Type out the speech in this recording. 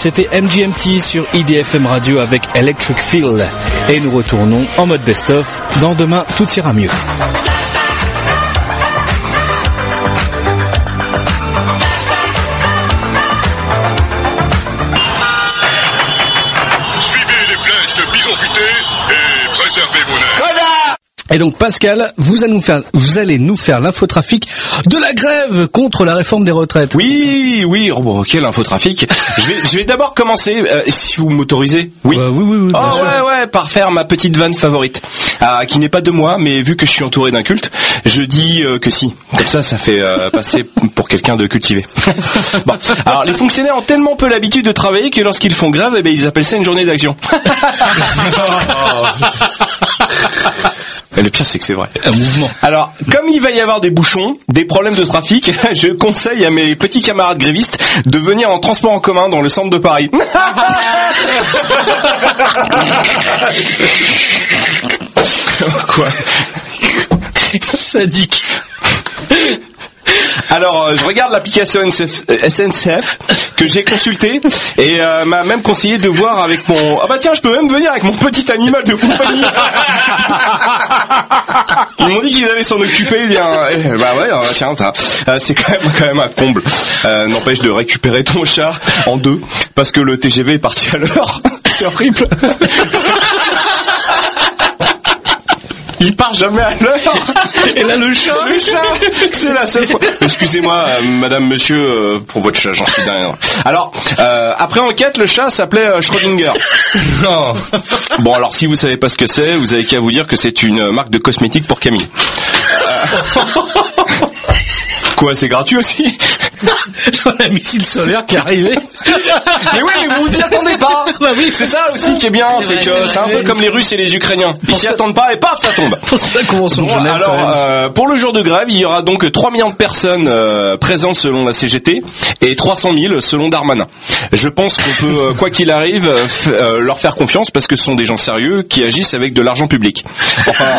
c'était MGMT sur IDFM Radio avec Electric Feel. Et nous retournons en mode best-of. Dans Demain, tout ira mieux. Suivez les flèches de bison futé et préservez vos nerfs. Et donc Pascal, vous allez nous faire l'infotrafic de la grève contre la réforme des retraites. Oui, oh bon, quel infotrafic. Je vais d'abord commencer, si vous m'autorisez. Oui. Oui. Oh ouais, par faire ma petite vanne favorite, qui n'est pas de moi, mais vu que je suis entouré d'un culte, je dis que si. Comme ça fait passer pour quelqu'un de cultivé. Bon, alors les fonctionnaires ont tellement peu l'habitude de travailler que lorsqu'ils font grève, ils appellent ça une journée d'action. Et le pire, c'est que c'est vrai. Un mouvement. Alors, comme il va y avoir des bouchons, des problèmes de trafic, je conseille à mes petits camarades grévistes de venir en transport en commun dans le centre de Paris. Quoi ? Sadique. Alors, je regarde l'application SNCF que j'ai consultée et m'a même conseillé de voir avec mon... Ah bah tiens, je peux même venir avec mon petit animal de compagnie. Ils m'ont dit qu'ils allaient s'en occuper. Bien, bah ouais, tiens, c'est quand même un comble. N'empêche de récupérer ton chat en deux parce que le TGV est parti à l'heure. C'est horrible. Il part jamais à l'heure. Et là, le chat, c'est la seule fois. Excusez-moi, madame, monsieur, pour votre chat, j'en suis dingue. Alors, après enquête, le chat s'appelait Schrödinger. Non. Bon, alors, si vous savez pas ce que c'est, vous avez qu'à vous dire que c'est une marque de cosmétiques pour Camille. Quoi, c'est gratuit aussi? Un missile solaire qui est arrivé. Mais oui, mais vous vous y attendez pas. Bah oui, c'est ça aussi qui est bien, c'est que c'est un peu comme les Russes et les Ukrainiens. Ils s'y attendent pas et paf, ça tombe. Pour la convention de Genève. Alors, pour le jour de grève, il y aura donc 3 millions de personnes présentes selon la CGT et 300 000 selon Darmanin. Je pense qu'on peut, quoi qu'il arrive, leur faire confiance parce que ce sont des gens sérieux qui agissent avec de l'argent public. Enfin,